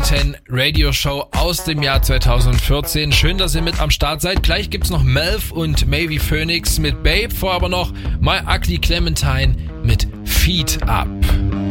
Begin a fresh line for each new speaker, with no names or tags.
10 Radio Show aus dem Jahr 2014. Schön, dass ihr mit am Start seid. Gleich gibt's noch Melv und Mavie Phoenix mit Babe, vorher aber noch My Ugly Clementine mit Feet Up.